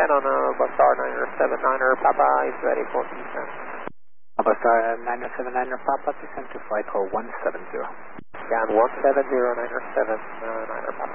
on Bus Star 979er Papa is ready for descent. Bus Star 979er Papa, descent to flight hold 170. Scan 170, 979er Papa.